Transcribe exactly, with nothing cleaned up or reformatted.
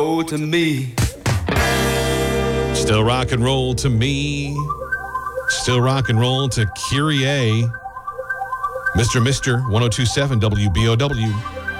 Oh, to me. Still rock and roll to me. Still rock and roll to Kyrie. Mister Mister ten twenty-seven W B O W.